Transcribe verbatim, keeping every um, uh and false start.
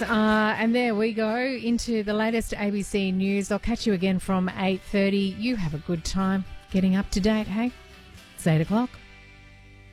uh, and there we go into the latest A B C News. I'll catch you again from eight thirty. You have a good time getting up to date, hey? It's eight o'clock.